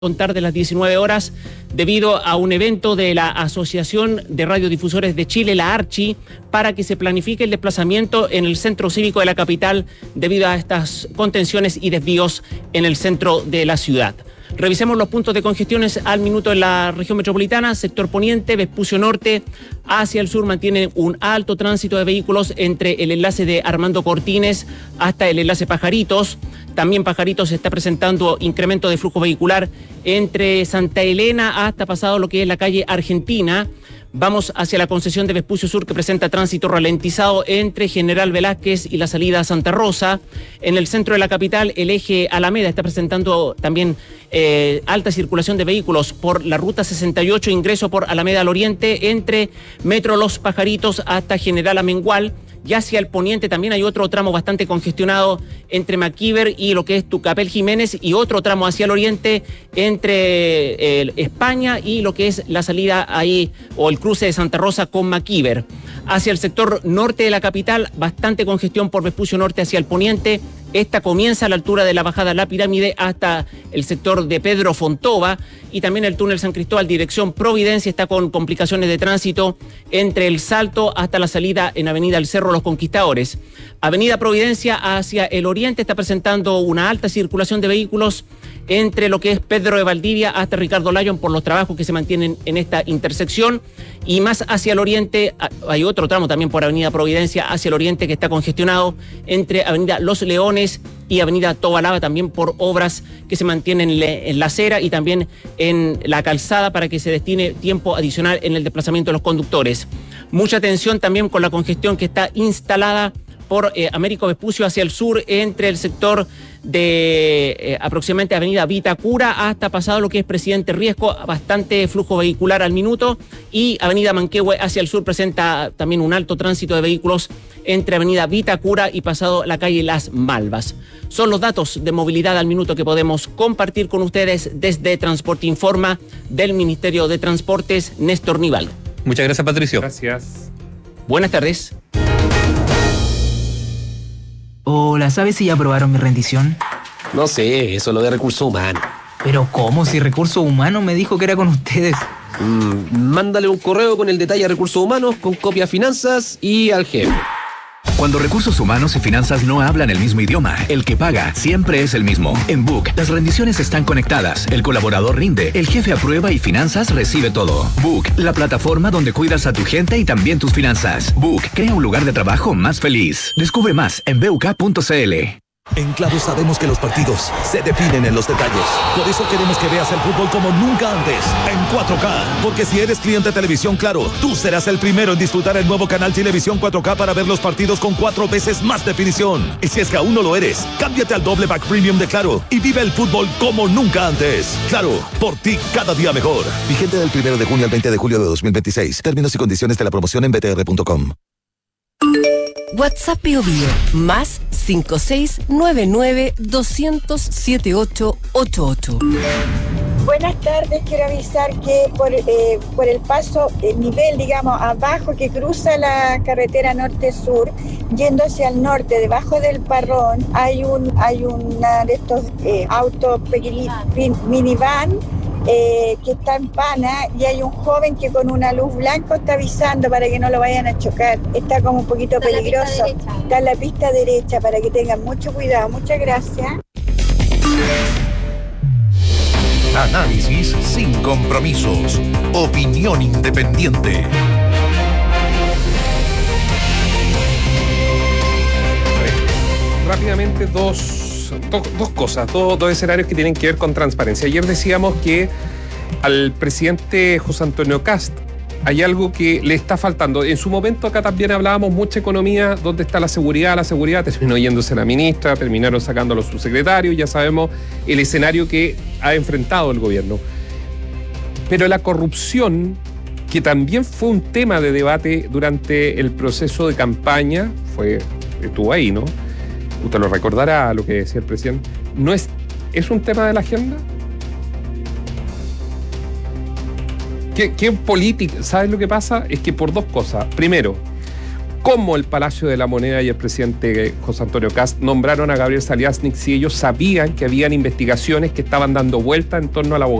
contar de las 19 horas debido a un evento de la Asociación de Radiodifusores de Chile, la ARCHI, para que se planifique el desplazamiento en el centro cívico de la capital debido a estas contenciones y desvíos en el centro de la ciudad. Revisemos los puntos de congestiones al minuto en la región metropolitana. Sector poniente, Vespucio Norte, hacia el sur mantiene un alto tránsito de vehículos entre el enlace de Armando Cortines hasta el enlace Pajaritos. También Pajaritos está presentando incremento de flujo vehicular entre Santa Elena hasta pasado lo que es la calle Argentina. Vamos hacia la concesión de Vespucio Sur, que presenta tránsito ralentizado entre General Velázquez y la salida a Santa Rosa. En el centro de la capital, el eje Alameda está presentando también alta circulación de vehículos por la ruta 68, ingreso por Alameda al Oriente, entre Metro Los Pajaritos hasta General Amengual. Y hacia el poniente también hay otro tramo bastante congestionado entre Maquíver y lo que es Tucapel Jiménez, y otro tramo hacia el oriente entre España y lo que es la salida ahí o el cruce de Santa Rosa con Maquíver. Hacia el sector norte de la capital, bastante congestión por Vespucio Norte hacia el poniente. Esta comienza a la altura de la bajada La Pirámide hasta el sector de Pedro Fontova, y también el túnel San Cristóbal dirección Providencia está con complicaciones de tránsito entre el Salto hasta la salida en Avenida El Cerro Los Conquistadores. Avenida Providencia hacia el oriente está presentando una alta circulación de vehículos entre lo que es Pedro de Valdivia hasta Ricardo Lyon por los trabajos que se mantienen en esta intersección, y más hacia el oriente hay otro tramo también por Avenida Providencia hacia el oriente que está congestionado entre Avenida Los Leones y Avenida Tobalaba, también por obras que se mantienen en la acera y también en la calzada para que se destine tiempo adicional en el desplazamiento de los conductores. Mucha atención también con la congestión que está instalada por Américo Vespucio hacia el sur entre el sector de aproximadamente Avenida Vitacura hasta pasado lo que es Presidente Riesco, bastante flujo vehicular al minuto, y Avenida Manquehue hacia el sur presenta también un alto tránsito de vehículos entre Avenida Vitacura y pasado la calle Las Malvas. Son los datos de movilidad al minuto que podemos compartir con ustedes desde Transporte Informa del Ministerio de Transportes, Néstor Nivaldo. Muchas gracias, Patricio. Gracias. Buenas tardes. Hola, ¿sabes si ya aprobaron mi rendición? No sé, eso es lo de recursos humanos. Pero ¿cómo? Si Recursos Humanos me dijo que era con ustedes. Mándale un correo con el detalle a recursos humanos, con copia a finanzas y al jefe. Cuando recursos humanos y finanzas no hablan el mismo idioma, el que paga siempre es el mismo. En Book, las rendiciones están conectadas, el colaborador rinde, el jefe aprueba y finanzas recibe todo. Book, la plataforma donde cuidas a tu gente y también tus finanzas. Book, crea un lugar de trabajo más feliz. Descubre más en buk.cl. En Claro sabemos que los partidos se definen en los detalles. Por eso queremos que veas el fútbol como nunca antes, en 4K. Porque si eres cliente de Televisión Claro, tú serás el primero en disfrutar el nuevo canal Televisión 4K para ver los partidos con 4 veces más definición. Y si es que aún no lo eres, cámbiate al doble pack premium de Claro y vive el fútbol como nunca antes. Claro, por ti cada día mejor. Vigente del 1 de junio al 20 de julio de 2026. Términos y condiciones de la promoción en btr.com. WhatsApp Bio Bio, más 5699-200-7888. Buenas tardes, quiero avisar que por el paso, el nivel, digamos, abajo que cruza la carretera norte-sur, yendo hacia el norte, debajo del Parrón, hay una de estos autos pequeñitos, minivan, que está en pana, y hay un joven que con una luz blanca está avisando para que no lo vayan a chocar. Está como un poquito peligroso. Está en la pista derecha para que tengan mucho cuidado. Muchas gracias. Análisis sin compromisos. Opinión independiente. Rápidamente dos cosas, dos escenarios que tienen que ver con transparencia. Ayer decíamos que al presidente José Antonio Kast hay algo que le está faltando. En su momento acá también hablábamos mucha economía, ¿dónde está la seguridad? La seguridad terminó yéndose la ministra, terminaron sacando a los subsecretarios, ya sabemos el escenario que ha enfrentado el gobierno. Pero la corrupción, que también fue un tema de debate durante el proceso de campaña, estuvo ahí, ¿no? Usted lo recordará lo que decía el presidente. ¿No es un tema de la agenda? ¿Qué política? ¿Sabes lo que pasa? Es que por dos cosas. Primero, cómo el Palacio de la Moneda y el presidente José Antonio Kast nombraron a Gabriel Saliasnik si ellos sabían que habían investigaciones que estaban dando vuelta en torno a la